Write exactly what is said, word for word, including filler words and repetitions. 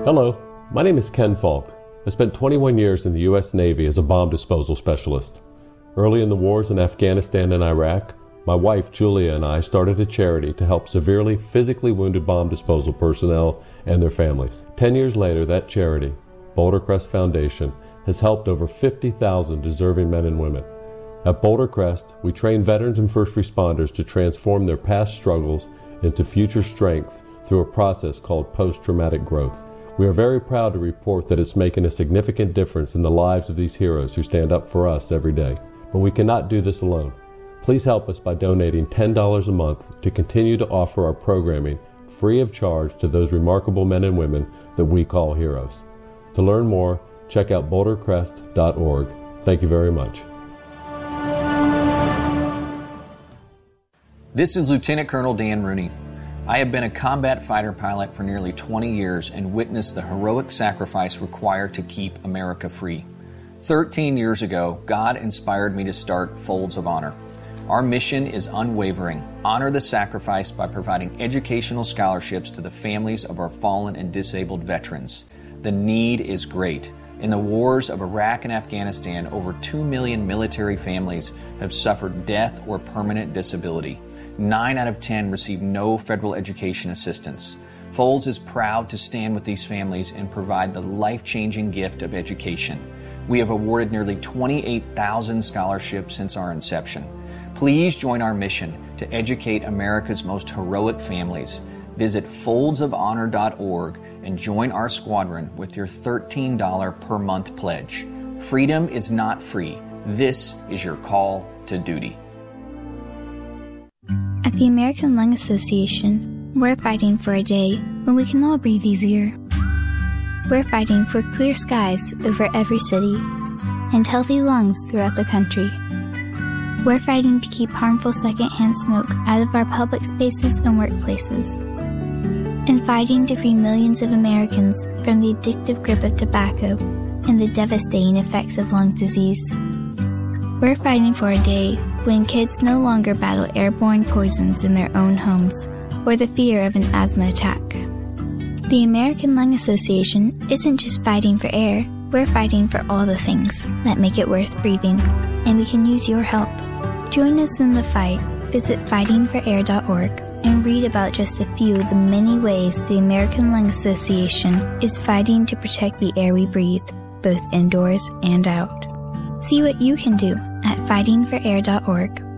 Hello, my name is Ken Falk. I spent twenty-one years in the U S Navy as a bomb disposal specialist. Early in the wars in Afghanistan and Iraq, my wife Julia and I started a charity to help severely physically wounded bomb disposal personnel and their families. Ten years later, that charity, Boulder Crest Foundation, has helped over fifty thousand deserving men and women. At Boulder Crest, we train veterans and first responders to transform their past struggles into future strength through a process called post-traumatic growth. We are very proud to report that it's making a significant difference in the lives of these heroes who stand up for us every day. But we cannot do this alone. Please help us by donating ten dollars a month to continue to offer our programming free of charge to those remarkable men and women that we call heroes. To learn more, check out boulder crest dot org. Thank you very much. This is Lieutenant Colonel Dan Rooney. I have been a combat fighter pilot for nearly twenty years and witnessed the heroic sacrifice required to keep America free. Thirteen years ago, God inspired me to start Folds of Honor. Our mission is unwavering. Honor the sacrifice by providing educational scholarships to the families of our fallen and disabled veterans. The need is great. In the wars of Iraq and Afghanistan, over two million military families have suffered death or permanent disability. Nine out of ten receive no federal education assistance. Folds is proud to stand with these families and provide the life-changing gift of education. We have awarded nearly twenty-eight thousand scholarships since our inception. Please join our mission to educate America's most heroic families. Visit folds of honor dot org and join our squadron with your thirteen dollars per month pledge. Freedom is not free. This is your call to duty. At the American Lung Association, we're fighting for a day when we can all breathe easier. We're fighting for clear skies over every city and healthy lungs throughout the country. We're fighting to keep harmful secondhand smoke out of our public spaces and workplaces, and fighting to free millions of Americans from the addictive grip of tobacco and the devastating effects of lung disease. We're fighting for a day when kids no longer battle airborne poisons in their own homes or the fear of an asthma attack. The American Lung Association isn't just fighting for air, we're fighting for all the things that make it worth breathing, and we can use your help. Join us in the fight. Visit fighting for air dot org and read about just a few of the many ways the American Lung Association is fighting to protect the air we breathe, both indoors and out. See what you can do at fighting for air dot org.